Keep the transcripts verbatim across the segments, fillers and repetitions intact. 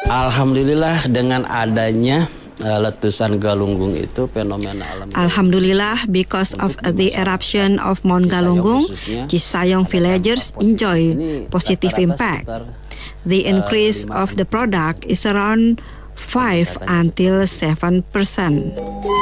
Alhamdulillah dengan adanya uh, letusan Galunggung itu fenomena alam. Alhamdulillah, because of the eruption of Mount Galunggung, Cisayong villagers enjoy positive impact. The increase of the product is around five until seven percent.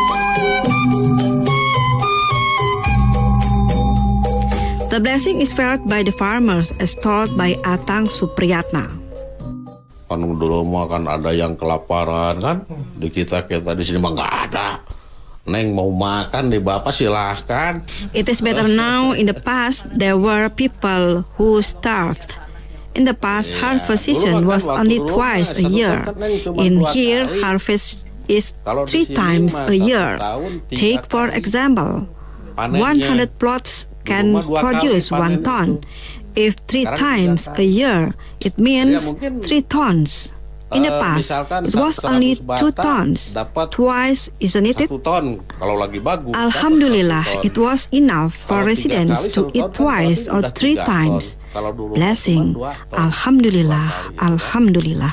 The blessing is felt by the farmers, as told by Atang Supriyatna. Kan dulu mah kan ada yang kelaparan kan, di kita kita di sini mah nggak ada. Neng mau makan di bapak silahkan. It is better now. In the past, there were people who starved. In the past, yeah, harvest season was only twice a year. In here, harvest is three times a year. Take for example, one hundred plots can produce one ton. If three times a year, it means three tons. In the past, it was only two tons. Twice, isn't it? Alhamdulillah, it was enough for residents to eat twice or three times. Blessing. Alhamdulillah, Alhamdulillah.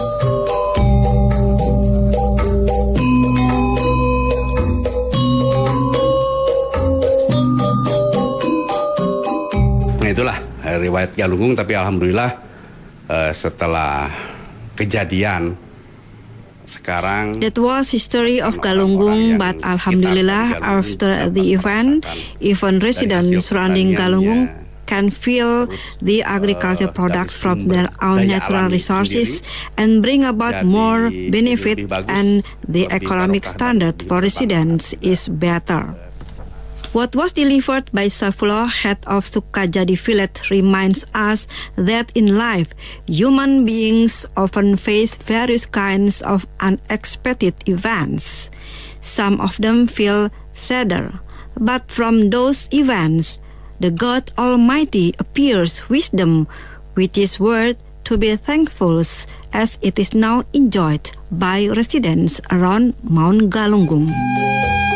Nah itulah riwayat Galunggung, tapi alhamdulillah uh, setelah kejadian sekarang. That was history of Galunggung, but alhamdulillah after the event, even residents surrounding Galunggung can feel the agriculture products from their own natural resources and bring about more benefit, and the economic standard for residents is better. What was delivered by Saifullah, head of Sukajadi village, reminds us that in life, human beings often face various kinds of unexpected events. Some of them feel sadder, but from those events, the God Almighty appears wisdom, which is worth to be thankful, as it is now enjoyed by residents around Mount Galunggung.